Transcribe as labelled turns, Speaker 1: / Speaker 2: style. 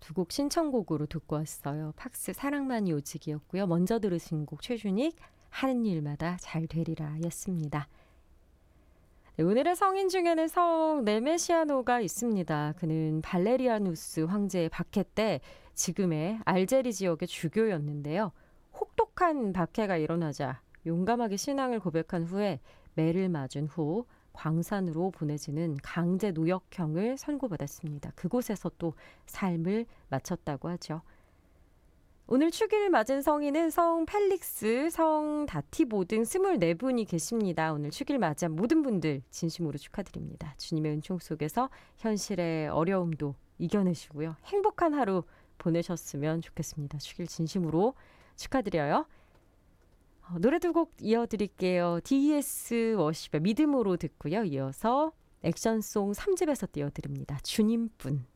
Speaker 1: 두 곡 신청곡으로 듣고 왔어요. 팍스 사랑만이 오직이었고요. 먼저 들으신 곡 최준익 하는 일마다 잘 되리라 였습니다. 네, 오늘의 성인 중에는 성 네메시아노가 있습니다. 그는 발레리아누스 황제의 박해 때 지금의 알제리 지역의 주교였는데요. 혹독한 박해가 일어나자 용감하게 신앙을 고백한 후에 매를 맞은 후 광산으로 보내지는 강제 노역형을 선고받았습니다. 그곳에서 또 삶을 마쳤다고 하죠. 오늘 축일을 맞은 성인은 성 펠릭스, 성 다티보 등 24분이 계십니다. 오늘 축일 맞은 모든 분들 진심으로 축하드립니다. 주님의 은총 속에서 현실의 어려움도 이겨내시고요. 행복한 하루 보내셨으면 좋겠습니다. 축일 진심으로 축하드려요. 노래 두 곡 이어드릴게요. D.E.S. 워십의 믿음으로 듣고요. 이어서 액션송 3집에서 띄워드립니다. 주님뿐.